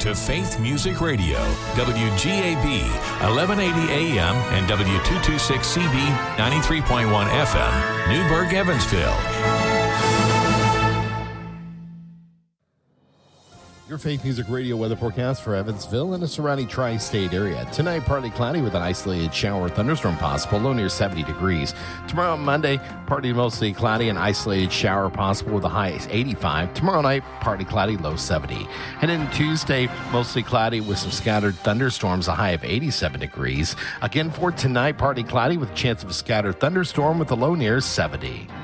to Faith Music Radio, WGAB, 1180 AM and W226CB, 93.1 FM, Newburgh, Evansville. Your Faith Music Radio weather forecast for Evansville and the surrounding tri-state area. Tonight, partly cloudy with an isolated shower or thunderstorm possible, low near 70 degrees. Tomorrow, Monday, partly mostly cloudy and isolated shower possible with a high 85. Tomorrow night, partly cloudy, low 70. And then Tuesday, mostly cloudy with some scattered thunderstorms, a high of 87 degrees. Again for tonight, partly cloudy with a chance of a scattered thunderstorm with a low near 70.